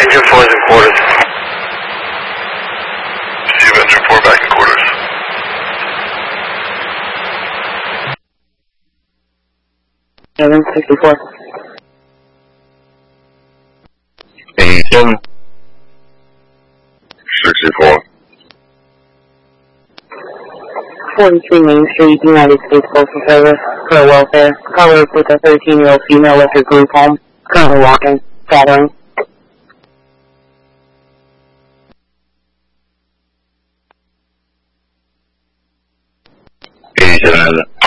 Engine 4 is in quarters. Receive engine 4 back in quarters. Engine 64. 87. 64. 43 Main Street, United States Postal Service, for welfare. Caller with a 13-year-old female left her group home. Currently walking. Following. 87.